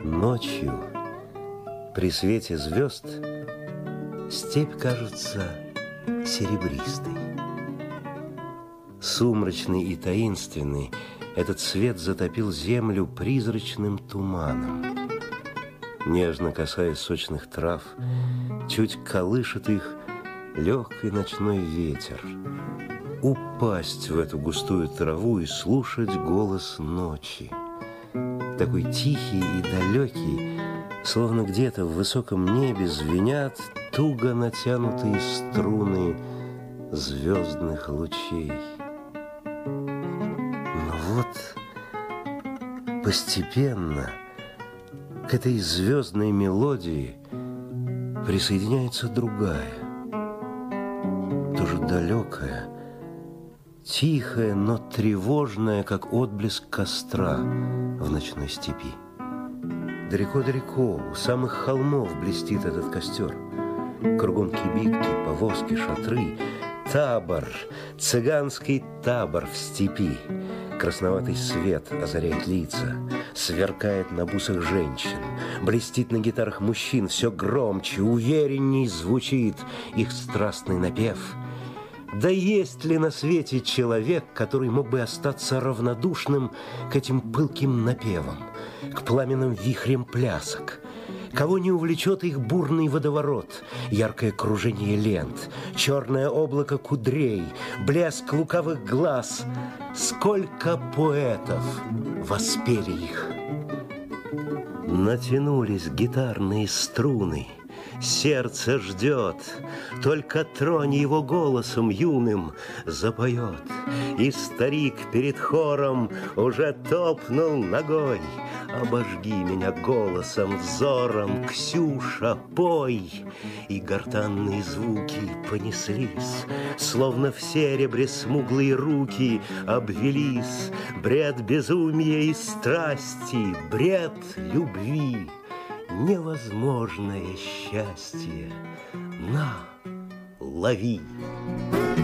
Ночью, при свете звезд, степь кажется серебристой. Сумрачный и таинственный этот свет затопил землю призрачным туманом. Нежно касаясь сочных трав, чуть колышет их легкий ночной ветер. Упасть в эту густую траву и слушать голос ночи. Такой тихий и далекий, словно где-то в высоком небе звенят туго натянутые струны звездных лучей. Но вот постепенно к этой звездной мелодии присоединяется другая, тоже далекая, тихая, но тревожная, как отблеск костра в ночной степи. Далеко-далеко, у самых холмов блестит этот костер. Кругом кибитки, повозки, шатры. Табор, цыганский табор в степи. Красноватый свет озаряет лица, сверкает на бусах женщин, блестит на гитарах мужчин, все громче, уверенней звучит их страстный напев. Да есть ли на свете человек, который мог бы остаться равнодушным к этим пылким напевам, к пламенным вихрям плясок? Кого не увлечет их бурный водоворот, яркое кружение лент, черное облако кудрей, блеск лукавых глаз? Сколько поэтов воспели их! Натянулись гитарные струны, сердце ждет, только тронь его голосом юным запоет. И старик перед хором уже топнул ногой. Обожги меня голосом, взором, Ксюша, пой. И гортанные звуки понеслись, словно в серебре смуглые руки обвелись. Бред безумия и страсти, бред любви, невозможное счастье. На, лови!